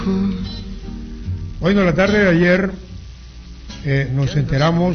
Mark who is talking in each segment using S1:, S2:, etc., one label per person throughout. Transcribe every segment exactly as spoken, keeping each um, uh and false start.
S1: Bueno, la tarde de ayer eh, nos enteramos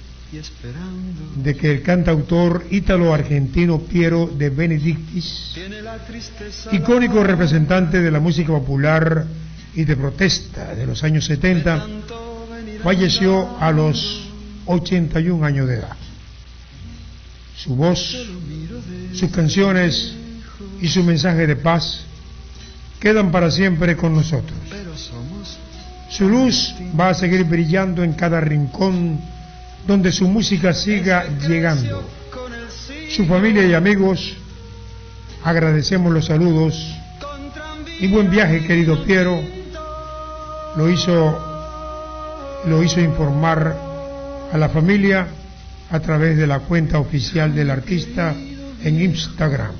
S1: de que el cantautor ítalo-argentino Piero de Benedictis, icónico representante de la música popular y de protesta de los años setenta, falleció a los ochenta y un años de edad. Su voz, sus canciones y su mensaje de paz quedan para siempre con nosotros. Su luz va a seguir brillando en cada rincón donde su música siga llegando. Su familia y amigos, agradecemos los saludos y buen viaje, querido Piero. Lo hizo, lo hizo informar a la familia a través de la cuenta oficial del artista en Instagram.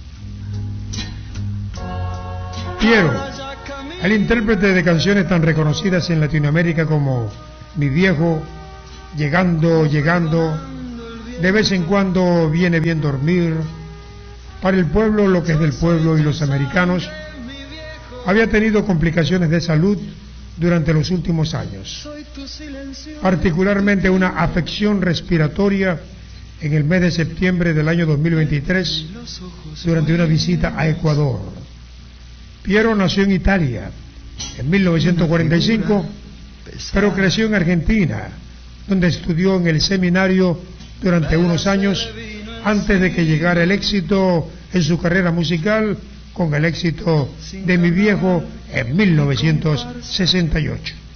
S1: Piero, el intérprete de canciones tan reconocidas en Latinoamérica como Mi Viejo, Llegando, Llegando, De vez en cuando Viene bien dormir, Para el pueblo lo que es del pueblo y los americanos, había tenido complicaciones de salud durante los últimos años, particularmente una afección respiratoria en el mes de septiembre del año dos mil veintitrés durante una visita a Ecuador. Piero nació en Italia en mil novecientos cuarenta y cinco, pero creció en Argentina, donde estudió en el seminario durante unos años antes de que llegara el éxito en su carrera musical con el éxito de Mi Viejo en mil novecientos sesenta y ocho.